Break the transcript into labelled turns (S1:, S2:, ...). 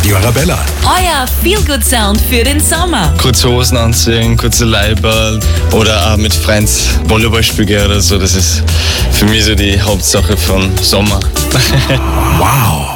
S1: Radio Arabella.
S2: Euer Feel-Good-Sound für den Sommer.
S3: Kurze Hosen anziehen, kurze Leiberl oder auch mit Friends Volleyball spielen oder so. Das ist für mich so die Hauptsache von Sommer.
S1: Wow.